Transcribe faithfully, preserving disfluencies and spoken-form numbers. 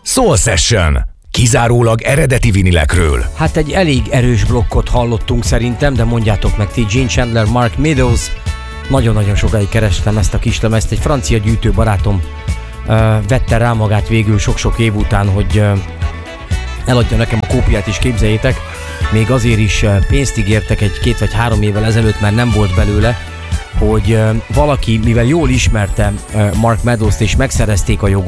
Soul Session. Kizárólag eredeti vinilekről. Hát egy elég erős blokkot hallottunk szerintem, de mondjátok meg ti, Gene Chandler, Mark Meadows. Nagyon-nagyon sokáig kerestem ezt a kislemezt. Egy francia gyűjtőbarátom uh, vette rá magát végül sok-sok év után, hogy uh, eladja nekem a kópiát is, képzeljétek. Még azért is uh, pénzt ígértek egy két vagy három évvel ezelőtt, mert nem volt belőle, hogy uh, valaki, mivel jól ismerte uh, Mark Meadows-t és megszerezték a jogot,